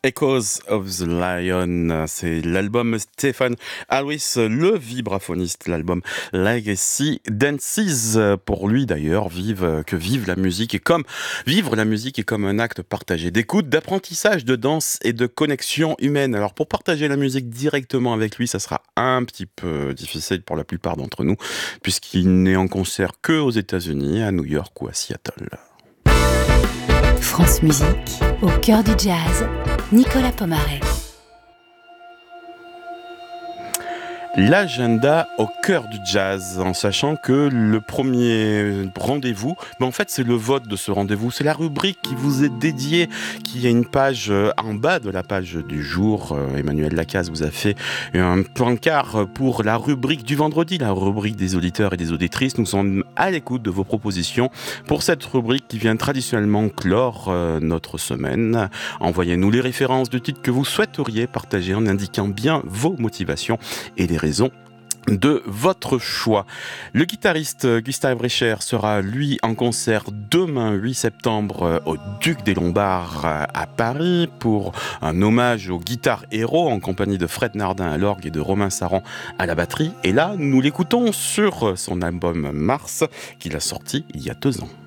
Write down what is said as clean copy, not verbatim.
Echoes of the Lion, c'est l'album Stephen Harris, le vibraphoniste, l'album Legacy Dances. Pour lui d'ailleurs, vive la musique, et comme vivre la musique est comme un acte partagé d'écoute, d'apprentissage, de danse et de connexion humaine. Alors pour partager la musique directement avec lui, ça sera un petit peu difficile pour la plupart d'entre nous, puisqu'il n'est en concert que aux États-Unis, à New York ou à Seattle. France Musique, au cœur du jazz, Nicolas Pomaret. L'agenda au cœur du jazz, en sachant que le premier rendez-vous, en fait c'est le vote de ce rendez-vous, c'est la rubrique qui vous est dédiée, qui a une page en bas de la page du jour. Emmanuel Lacaze vous a fait un pancart pour la rubrique du vendredi, la rubrique des auditeurs et des auditrices. Nous sommes à l'écoute de vos propositions pour cette rubrique qui vient traditionnellement clore notre semaine. Envoyez-nous les références de titres que vous souhaiteriez partager en indiquant bien vos motivations et les raisons de votre choix. Le guitariste Gustave Reicher sera lui en concert demain 8 septembre au Duc des Lombards à Paris pour un hommage aux guitares héros en compagnie de Fred Nardin à l'orgue et de Romain Saran à la batterie. Et là, nous l'écoutons sur son album Mars qu'il a sorti il y a 2 ans.